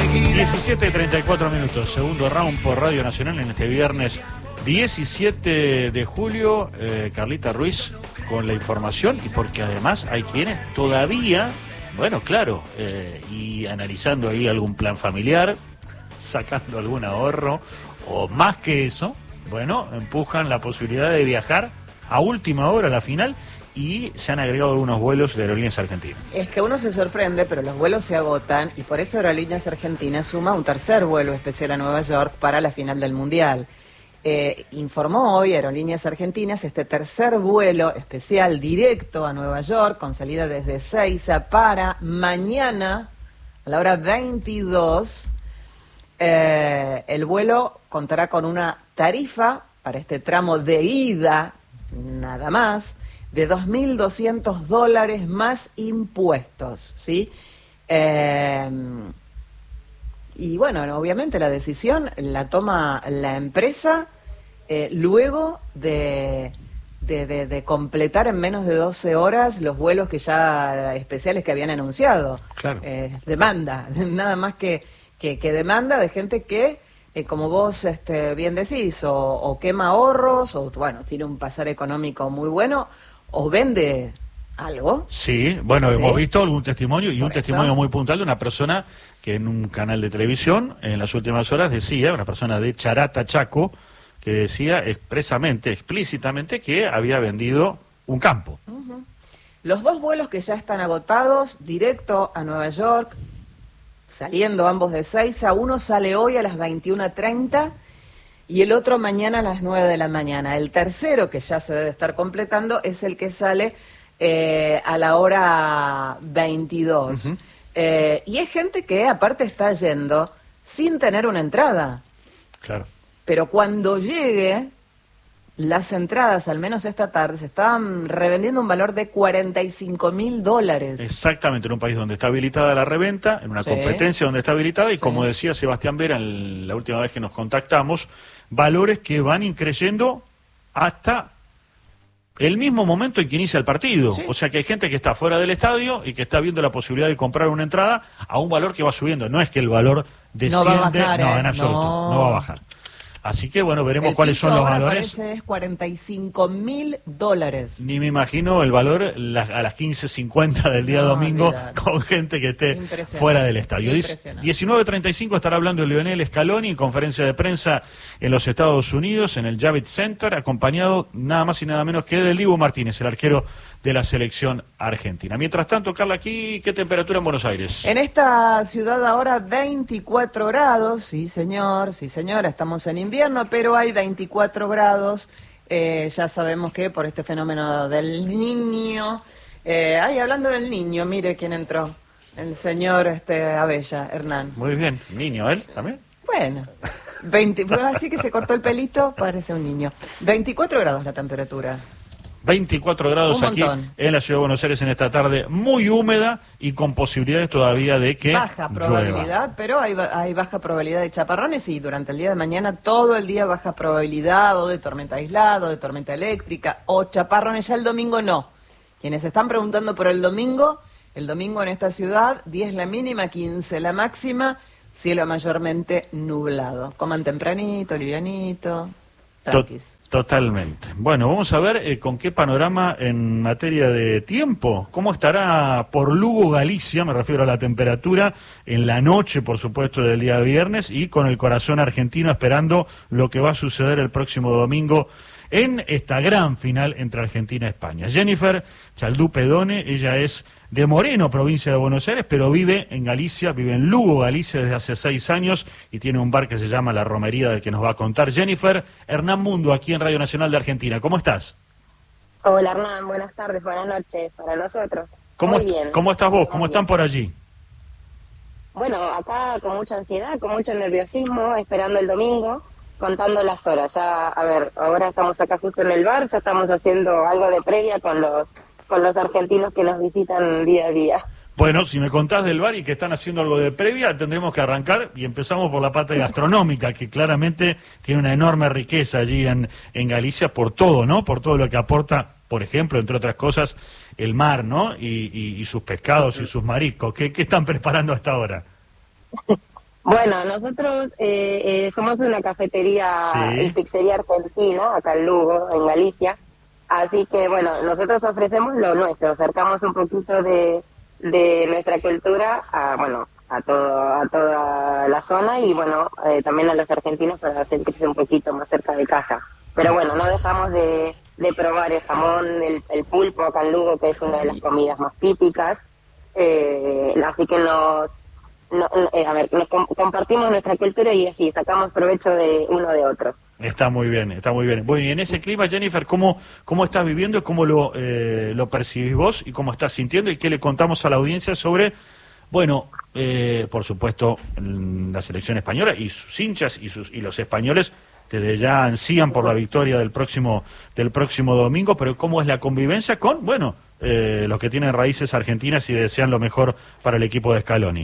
17:34, segundo round por Radio Nacional en este viernes 17 de julio. Carlita Ruiz con la información, y porque además hay quienes todavía, bueno, claro, y analizando ahí algún plan familiar, sacando algún ahorro, o más que eso, bueno, empujan la posibilidad de viajar a última hora a la final, y se han agregado algunos vuelos de Aerolíneas Argentinas. Es que uno se sorprende, pero los vuelos se agotan, y por eso Aerolíneas Argentinas suma un tercer vuelo especial a Nueva York para la final del Mundial. Informó hoy Aerolíneas Argentinas este tercer vuelo especial directo a Nueva York, con salida desde Ezeiza para mañana a la hora 22. El vuelo contará con una tarifa para este tramo de ida, nada más, de $2.200 más impuestos, ¿sí? Y bueno, obviamente la decisión la toma la empresa luego de completar en menos de 12 horas los vuelos que ya especiales que habían anunciado. Claro. Demanda, nada más que demanda de gente que, como vos bien decís, o quema ahorros, o bueno, tiene un pasar económico muy bueno, o vende algo. Sí, bueno, ¿Sí? Hemos visto algún testimonio, y Por un eso. testimonio muy puntual de una persona que en un canal de televisión en las últimas horas decía, una persona de Charata, Chaco, que decía explícitamente que había vendido un campo. Uh-huh. Los dos vuelos que ya están agotados, directo a Nueva York, saliendo ambos de Ezeiza, uno sale hoy a las 21:30 y el otro mañana a las 9 de la mañana. El tercero, que ya se debe estar completando, es el que sale a la hora 22. Uh-huh. Y es gente que aparte está yendo sin tener una entrada. Claro. Pero cuando llegue, las entradas, al menos esta tarde, se estaban revendiendo un valor de $45.000. Exactamente, en un país donde está habilitada la reventa, en una Sí. competencia donde está habilitada, y Sí. como decía Sebastián Vera en la última vez que nos contactamos, valores que van increyendo hasta el mismo momento en que inicia el partido. Sí. O sea que hay gente que está fuera del estadio y que está viendo la posibilidad de comprar una entrada a un valor que va subiendo. No es que el valor desciende, No va a bajar, no, en absoluto, no va a bajar. Así que bueno, veremos cuáles son los ahora valores. parece es $45.000. Ni me imagino el valor a las 15:50 del día No, domingo, olvidate. con gente que esté Impresionante. fuera del estadio. Impresionante. 19:35 estará hablando Lionel Scaloni en conferencia de prensa en los Estados Unidos, en el Javits Center, acompañado nada más y nada menos que del Dibu Martínez, el arquero de la selección argentina. Mientras tanto, Carla, aquí, ¿qué temperatura en Buenos Aires? En esta ciudad ahora 24 grados, sí señora, estamos en invierno, pero hay 24 grados, ya sabemos que por este fenómeno del niño, hablando del niño, mire quién entró, el señor Abella, Hernán. Muy bien, niño, ¿él también? Bueno, así que se cortó el pelito, parece un niño. 24 grados la temperatura. 24 grados Un aquí montón. en la Ciudad de Buenos Aires en esta tarde, muy húmeda y con posibilidades todavía de que Baja probabilidad, llueva. pero hay baja probabilidad de chaparrones, y durante el día de mañana todo el día baja probabilidad o de tormenta aislada, o de tormenta eléctrica, o chaparrones. Ya el domingo no. Quienes están preguntando por el domingo en esta ciudad, 10 la mínima, 15 la máxima, cielo mayormente nublado. Coman tempranito, livianito, tranquis. Totalmente. Bueno, vamos a ver con qué panorama en materia de tiempo. ¿Cómo estará por Lugo, Galicia? Me refiero a la temperatura en la noche, por supuesto, del día viernes, y con el corazón argentino esperando lo que va a suceder el próximo domingo en esta gran final entre Argentina y España. Jennifer Chaldú Pedone, ella es de Moreno, provincia de Buenos Aires, pero vive en Galicia, vive en Lugo, Galicia, desde hace 6 años, y tiene un bar que se llama La Romería, del que nos va a contar Jennifer. Hernán Mundo, aquí en Radio Nacional de Argentina. ¿Cómo estás? Hola Hernán, buenas tardes, buenas noches para nosotros. Muy bien. ¿Cómo estás vos? Muy ¿Cómo bien. están por allí? Bueno, acá con mucha ansiedad, con mucho nerviosismo, esperando el domingo, contando las horas. Ya, a ver, ahora estamos acá justo en el bar, ya estamos haciendo algo de previa con los argentinos que nos visitan día a día. Bueno, si me contás del bar y que están haciendo algo de previa, tendremos que arrancar, y empezamos por la parte gastronómica, que claramente tiene una enorme riqueza allí en Galicia por todo, ¿no? Por todo lo que aporta, por ejemplo, entre otras cosas, el mar, ¿no? Y sus pescados y sus mariscos. ¿Qué están preparando hasta ahora? Bueno, nosotros somos una cafetería y Sí. pizzería argentina, acá en Lugo, en Galicia. Así que, bueno, nosotros ofrecemos lo nuestro, acercamos un poquito de nuestra cultura a, bueno, a toda la zona y, bueno, también a los argentinos para sentirse un poquito más cerca de casa. Pero bueno, no dejamos de probar el jamón, el pulpo acá en Lugo, que es una de las comidas más típicas. Así que a ver, compartimos nuestra cultura y así sacamos provecho de uno de otro. Está muy bien, está muy bien. Bueno, y en ese clima, Jennifer, ¿cómo estás viviendo, cómo lo percibís vos y cómo estás sintiendo y qué le contamos a la audiencia sobre, bueno, por supuesto, la selección española y sus hinchas y los españoles desde ya ansían por la victoria del próximo domingo, pero cómo es la convivencia con, bueno, los que tienen raíces argentinas y desean lo mejor para el equipo de Scaloni?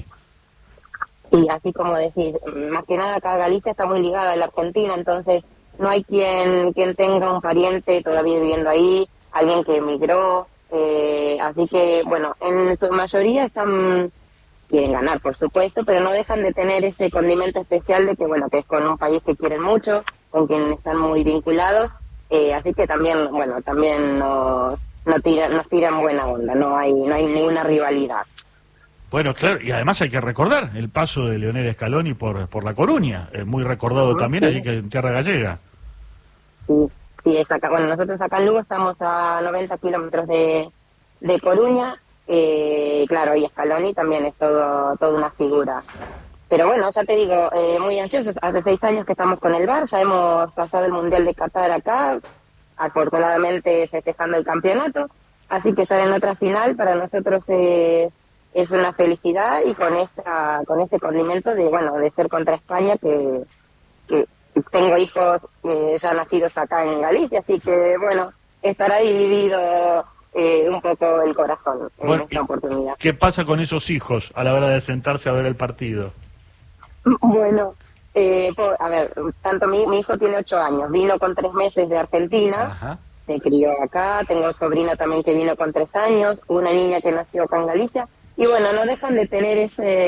Y así como decir, más que nada acá Galicia está muy ligada a la Argentina, entonces no hay quien tenga un pariente todavía viviendo ahí, alguien que emigró, así que bueno, en su mayoría quieren ganar por supuesto, pero no dejan de tener ese condimento especial de que bueno, que es con un país que quieren mucho, con quien están muy vinculados, así que también, bueno, también nos tiran buena onda, no hay ninguna rivalidad. Bueno, claro, y además hay que recordar el paso de Leonel Scaloni por La Coruña, muy recordado también Sí. allí que en Tierra Gallega. Sí, sí, es acá. Bueno, nosotros acá en Lugo estamos a 90 kilómetros de Coruña, claro, y Scaloni también es todo una figura. Pero bueno, ya te digo, muy ansiosos. Hace 6 años que estamos con el VAR, ya hemos pasado el Mundial de Qatar acá, afortunadamente festejando el campeonato, así que estar en otra final para nosotros es una felicidad y con este condimento de, bueno, de ser contra España que tengo hijos ya nacidos acá en Galicia, así que bueno, estará dividido un poco el corazón en Bueno, esta oportunidad. ¿qué pasa con esos hijos a la hora de sentarse a ver el partido? Bueno, a ver, tanto mi hijo tiene 8 años, vino con 3 meses de Argentina, Ajá. se crió acá, tengo sobrina también que vino con 3 años, una niña que nació acá en Galicia, y bueno, no dejan de tener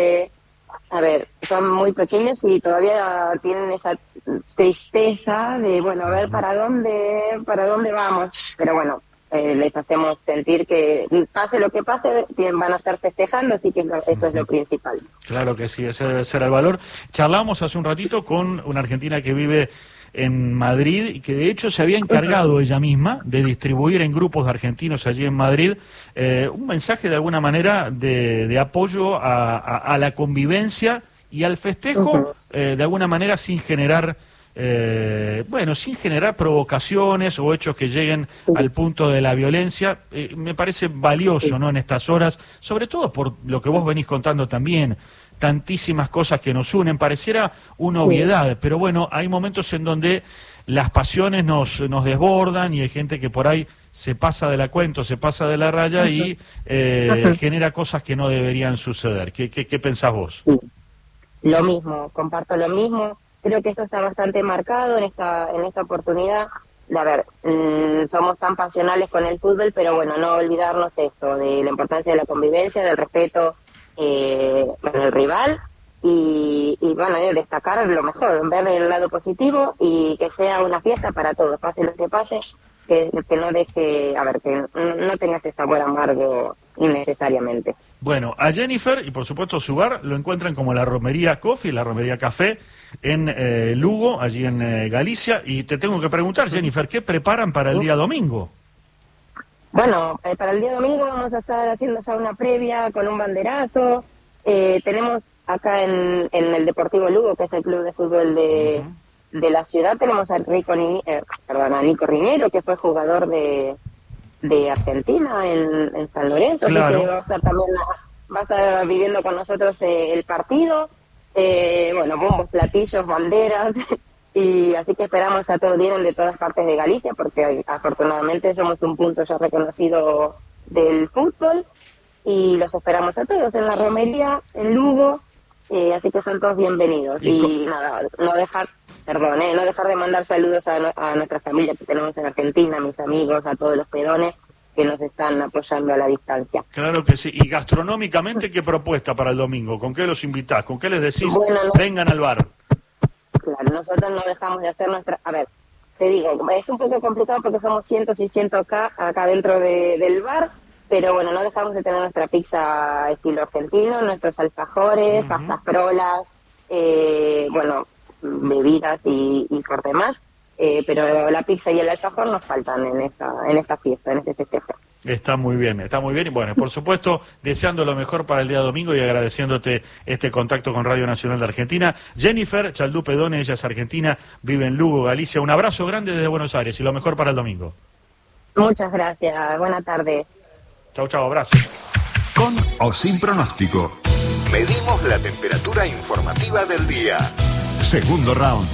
a ver, son muy pequeños y todavía tienen esa tristeza de, bueno, a ver para dónde vamos. Pero bueno, les hacemos sentir que pase lo que pase, van a estar festejando, así que eso es lo principal. Claro que sí, ese debe ser el valor. Charlábamos hace un ratito con una argentina que vive en Madrid y que de hecho se había encargado ella misma de distribuir en grupos de argentinos allí en Madrid un mensaje de alguna manera de apoyo a la convivencia y al festejo, de alguna manera sin generar sin generar provocaciones o hechos que lleguen al punto de la violencia. Me parece valioso, ¿no?, en estas horas, sobre todo por lo que vos venís contando también, tantísimas cosas que nos unen, pareciera una obviedad, pero bueno, hay momentos en donde las pasiones nos desbordan y hay gente que por ahí se pasa de la cuenta, se pasa de la raya y genera cosas que no deberían suceder. ¿Qué pensás vos? Sí. Lo mismo, comparto lo mismo. Creo que esto está bastante marcado en esta oportunidad. A ver, somos tan pasionales con el fútbol, pero bueno, no olvidarnos esto, de la importancia de la convivencia, del respeto con el rival y bueno, destacar lo mejor, ver el lado positivo y que sea una fiesta para todos, pase lo que pase, que no deje, a ver, que no tengas ese sabor amargo innecesariamente. Bueno, a Jennifer y por supuesto su bar lo encuentran como la Romería Coffee, la Romería Café en Lugo, allí en Galicia. Y te tengo que preguntar, Jennifer, ¿qué preparan para el día domingo? Bueno, para el día domingo vamos a estar haciendo ya una previa con un banderazo. Tenemos acá en el Deportivo Lugo, que es el club de fútbol de la ciudad, tenemos a Nico Riñero, que fue jugador de Argentina en San Lorenzo, Claro. así que va a estar viviendo con nosotros el partido. Bueno, bombos, platillos, banderas. Y así que esperamos a todos, vienen de todas partes de Galicia, porque afortunadamente somos un punto ya reconocido del fútbol, y los esperamos a todos en la romería, en Lugo, así que son todos bienvenidos. Y nada, no dejar de mandar saludos a nuestra familia que tenemos en Argentina, a mis amigos, a todos los pedones, que nos están apoyando a la distancia. Claro que sí. Y gastronómicamente, ¿qué propuesta para el domingo? ¿Con qué los invitás? ¿Con qué les decís? Bueno, vengan al bar. Claro, nosotros no dejamos de hacer nuestra... A ver, te digo, es un poco complicado porque somos cientos y cientos acá dentro del bar, pero bueno, no dejamos de tener nuestra pizza estilo argentino, nuestros alfajores, pastas prolas, bueno, bebidas y por demás, pero la pizza y el alfajor nos faltan en esta fiesta, en este festejo. Está muy bien, está muy bien. Y bueno, por supuesto, deseando lo mejor para el día domingo y agradeciéndote este contacto con Radio Nacional de Argentina. Jennifer Chaldú-Pedone, ella es argentina, vive en Lugo, Galicia. Un abrazo grande desde Buenos Aires y lo mejor para el domingo. Muchas gracias, buena tarde. Chau, chau, abrazo. Con o sin pronóstico. Medimos la temperatura informativa del día. Segundo round.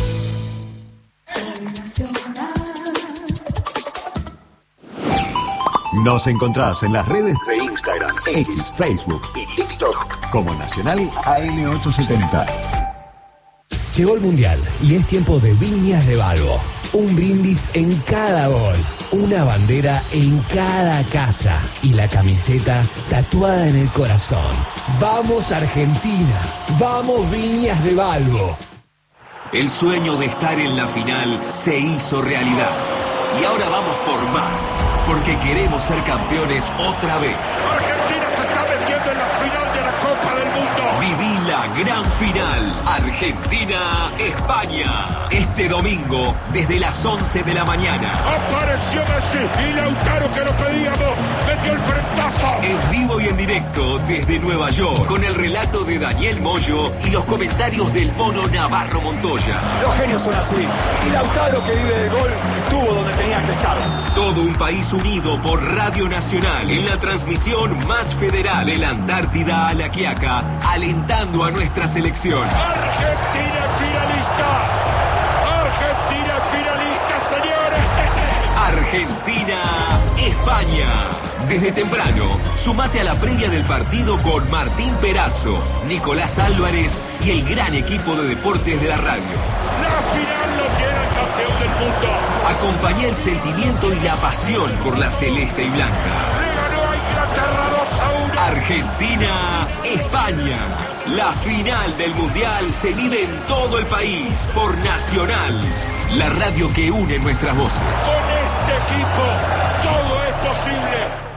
Nos encontrás en las redes de Instagram, X, Facebook y TikTok como Nacional AM870. Llegó el Mundial y es tiempo de Viñas de Balbo. Un brindis en cada gol, una bandera en cada casa y la camiseta tatuada en el corazón. ¡Vamos Argentina! ¡Vamos Viñas de Balbo! El sueño de estar en la final se hizo realidad. Y ahora vamos por más, porque queremos ser campeones otra vez. Argentina se está metiendo en la final de la Copa del Mundo. Viví la gran final, Argentina-España. Este domingo, desde las 11 de la mañana. Apareció Messi y Lautaro, que lo pedíamos, metió el frentazo. En vivo y en directo desde Nueva York, con el relato de Daniel Moyo y los comentarios del mono Navarro Montoya. Los genios son así, y Lautaro, que vive del gol, estuvo donde tenía que estar. Todo un país unido por Radio Nacional en la transmisión más federal de la Antártida a la Quiaca, alentando a nuestra selección. Argentina finalista. Argentina finalista, señores. Argentina-España. Desde temprano, sumate a la previa del partido con Martín Perazo, Nicolás Álvarez y el gran equipo de deportes de la radio. La final lo tiene el campeón del mundo. Acompañá el sentimiento y la pasión por la celeste y blanca. Le ganó a Inglaterra 2-1. Argentina-España. La final del Mundial se vive en todo el país por Nacional, la radio que une nuestras voces. Con este equipo todo es posible.